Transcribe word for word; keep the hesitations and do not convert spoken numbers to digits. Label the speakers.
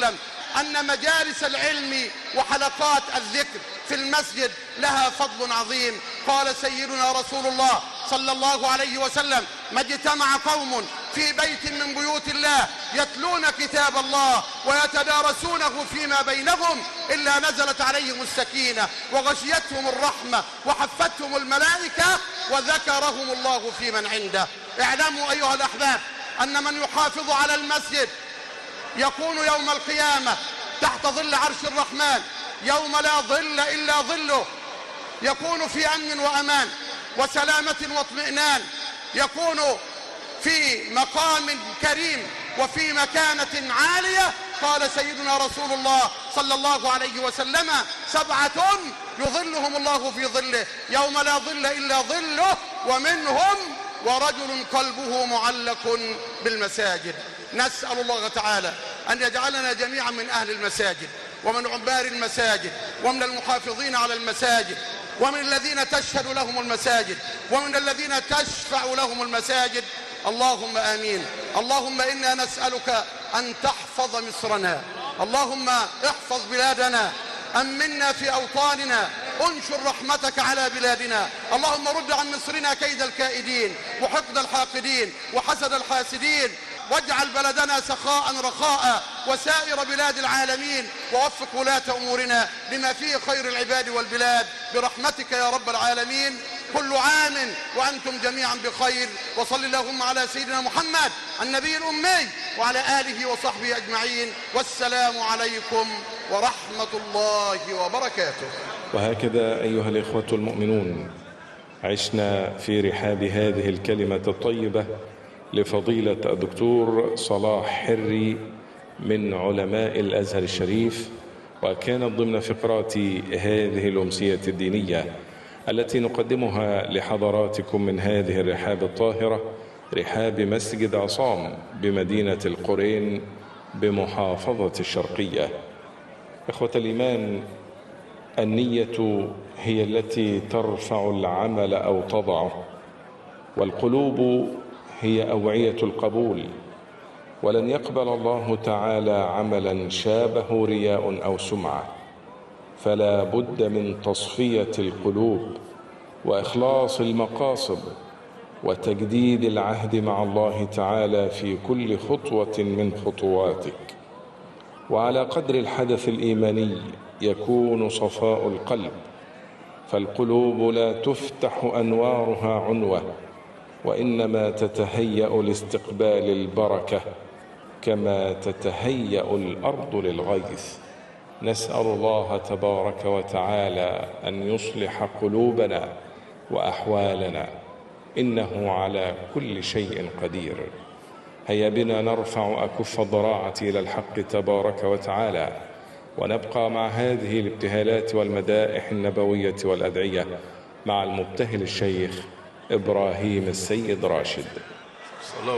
Speaker 1: وسلم أن مجالس العلم وحلقات الذكر في المسجد لها فضل عظيم. قال سيدنا رسول الله صلى الله عليه وسلم: ما اجتمع قوم في بيت من بيوت الله يتلون كتاب الله ويتدارسونه فيما بينهم إلا نزلت عليهم السكينة وغشيتهم الرحمة وحفتهم الملائكة وذكرهم الله في من عنده. اعلموا أيها الأحباب أن من يحافظ على المسجد يكون يوم القيامة تحت ظل عرش الرحمن يوم لا ظل إلا ظله، يكون في أمن وأمان وسلامة واطمئنان، يكون في مقام كريم وفي مكانة عالية. قال سيدنا رسول الله صلى الله عليه وسلم: سبعة يظلهم الله في ظله يوم لا ظل إلا ظله، ومنهم ورجل قلبه معلق بالمساجد. نسأل الله تعالى أن يجعلنا جميعا من أهل المساجد ومن عبار المساجد ومن المحافظين على المساجد ومن الذين تشهد لهم المساجد ومن الذين تشفع لهم المساجد. اللهم آمين. اللهم إنا نسألك أن تحفظ مصرنا، اللهم احفظ بلادنا، أمنا في أوطاننا، انشر رحمتك على بلادنا. اللهم رد عن مصرنا كيد الكائدين وحقد الحاقدين وحسد الحاسدين، واجعل بلدنا سخاء رخاء وسائر بلاد العالمين، ووفق ولاة أمورنا لما فيه خير العباد والبلاد برحمتك يا رب العالمين. كل عام وأنتم جميعا بخير، وصل اللهم على سيدنا محمد النبي الأمي وعلى آله وصحبه أجمعين، والسلام عليكم ورحمة الله وبركاته.
Speaker 2: وهكذا أيها الإخوة المؤمنون عشنا في رحاب هذه الكلمة الطيبة لفضيلة الدكتور صلاح حري من علماء الأزهر الشريف، وكانت ضمن فقرات هذه الأمسية الدينية التي نقدمها لحضراتكم من هذه الرحاب الطاهرة، رحاب مسجد عصام بمدينة القرين بمحافظة الشرقية. إخوة الإيمان، النية هي التي ترفع العمل أو تضعه، والقلوب هي أوعية القبول، ولن يقبل الله تعالى عملا شابه رياء أو سمعة، فلا بد من تصفية القلوب وإخلاص المقاصد وتجديد العهد مع الله تعالى في كل خطوة من خطواتك. وعلى قدر الحدث الإيماني يكون صفاء القلب، فالقلوب لا تفتح أنوارها عنوة، وإنما تتهيأ لاستقبال البركة كما تتهيأ الأرض للغيث. نسأل الله تبارك وتعالى أن يصلح قلوبنا وأحوالنا، إنه على كل شيء قدير. هيا بنا نرفع أكف الضراعة إلى الحق تبارك وتعالى، ونبقى مع هذه الابتهالات والمدائح النبوية والأدعية مع المبتهل الشيخ إبراهيم السيد راشد.